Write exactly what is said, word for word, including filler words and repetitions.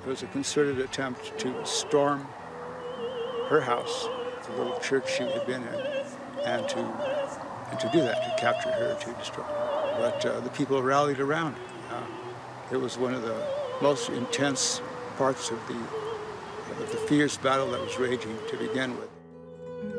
It was a concerted attempt to storm her house, the little church she had been in, and to and to do that, to capture her, to destroy her. But uh, the people rallied around. Uh, it was one of the most intense parts of the of the fierce battle that was raging to begin with.